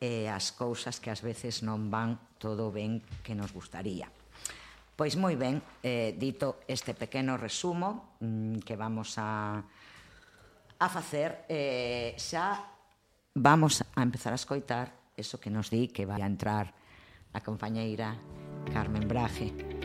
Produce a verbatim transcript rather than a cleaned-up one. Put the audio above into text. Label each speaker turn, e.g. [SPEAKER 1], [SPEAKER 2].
[SPEAKER 1] e as cousas que ás veces non van todo ben que nos gustaría. Pois moi ben, eh, dito este pequeno resumo mm, que vamos a, a facer, eh, xa vamos a empezar a escoitar eso que nos di que vai a entrar a compañeira Carmen Braje.